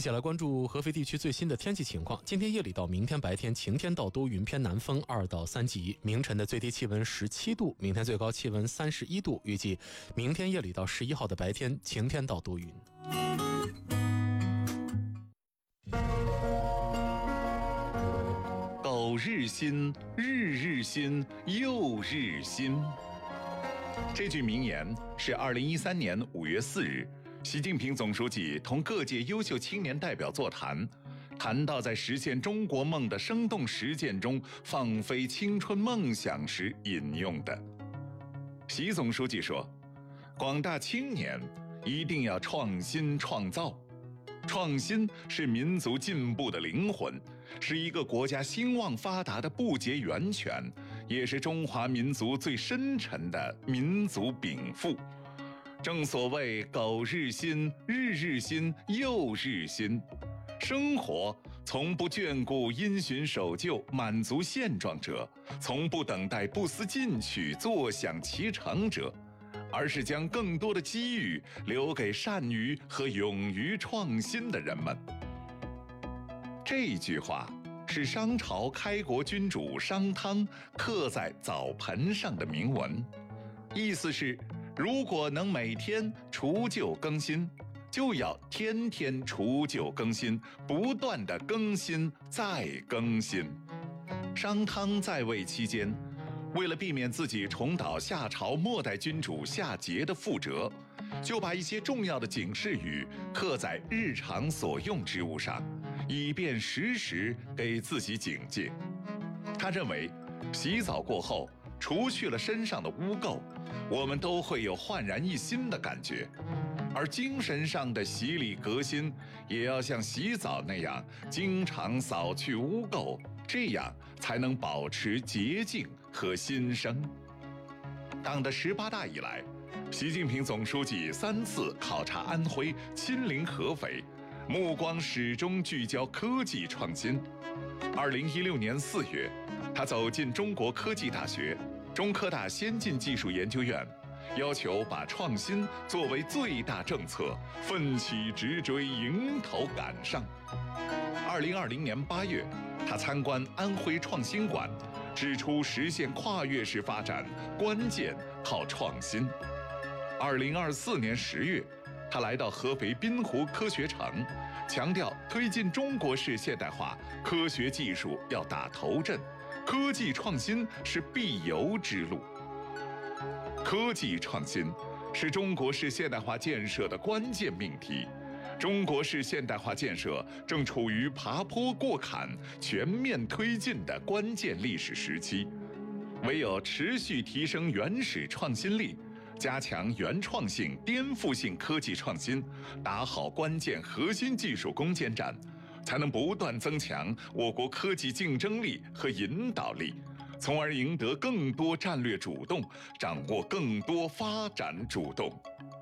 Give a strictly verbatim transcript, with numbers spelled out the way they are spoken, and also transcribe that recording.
起来关注合肥地区最新的天气情况。今天夜里到明天白天晴天到多云，偏南风二到三级，明晨的最低气温十七度，明天最高气温三十一度。预计明天夜里到十一号的白天晴天到多云。 苟日新，日日新，又日新。这句名言是二零一三年五月四日，习近平总书记同各界优秀青年代表座谈，谈到在实现中国梦的生动实践中放飞青春梦想时引用的。习总书记说，广大青年一定要创新创造，创新是民族进步的灵魂，是一个国家兴旺发达的不竭源泉，也是中华民族最深沉的民族禀赋。正所谓苟日新，日日新，又日新。生活从不眷顾因循守旧、满足现状者，从不等待不思进取、坐享其成者，而是将更多的机遇留给善于和勇于创新的人们。这句话是商朝开国君主商汤刻在澡盆上的铭文，意思是如果能每天除旧更新，就要天天除旧更新，不断的更新再更新。商汤在位期间，为了避免自己重蹈夏朝末代君主夏桀的覆辙，就把一些重要的警示语刻在日常所用之物上，以便时时给自己警戒。他认为，洗澡过后除去了身上的污垢，我们都会有焕然一新的感觉，而精神上的洗礼革新也要像洗澡那样经常扫去污垢，这样才能保持洁净和新生。党的十八大以来，习近平总书记三次考察安徽，亲临合肥，目光始终聚焦科技创新。二零一六年四月，他走进中国科技大学、中科大先进技术研究院，要求把创新作为最大政策，奋起直追，迎头赶上。二零二零年八月，他参观安徽创新馆，指出实现跨越式发展关键靠创新。二零二四年十月，他来到合肥滨湖科学城，强调推进中国式现代化，科学技术要打头阵，科技创新是必由之路。科技创新是中国式现代化建设的关键命题。中国式现代化建设正处于爬坡过坎、全面推进的关键历史时期，唯有持续提升原始创新力，加强原创性、颠覆性科技创新，打好关键核心技术攻坚战，才能不断增强我国科技竞争力和引导力，从而赢得更多战略主动，掌握更多发展主动。